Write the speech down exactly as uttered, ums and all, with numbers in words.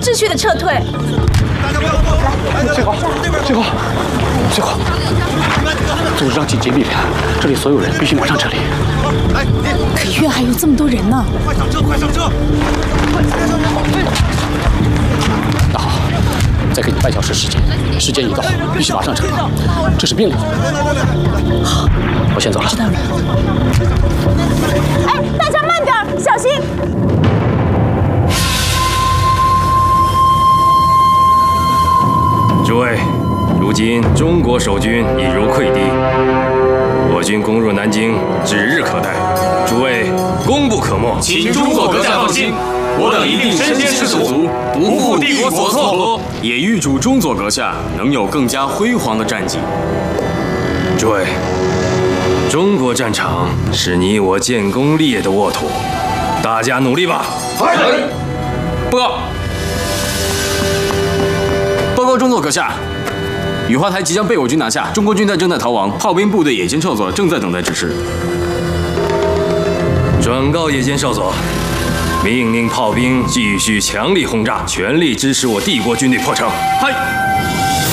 秩序的撤退。 大家不要动！来，最好，最好，最好，组织上紧急命令，这里所有人必须马上撤离。来， 可院还有这么多人呢！ 快上车，快上车！那好，再给你半小时时间，时间一到，必须马上撤离，这是命令。好，我先走了。 知道了。哎，大家慢点，小心！ 诸位，如今中国守军已如溃堤，我军攻入南京指日可待。诸位功不可没， 请中佐阁下放心，我等一定身先士卒，不负帝国所托，也预祝中佐阁下能有更加辉煌的战绩。 诸位，中国战场是你我建功立业的沃土，大家努力吧！ 来，报告。 报告中佐阁下，雨花台即将被我军拿下，中国军队正在逃亡，炮兵部队野间少佐正在等待指示。 转告野间少佐，命令炮兵继续强力轰炸，全力支持我帝国军队破城。 嗨。